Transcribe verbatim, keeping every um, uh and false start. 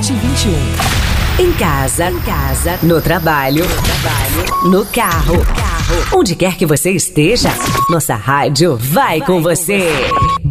vinte e vinte e um. Em casa, em casa, no trabalho, no trabalho, no carro, no carro, onde quer que você esteja, nossa rádio vai com você.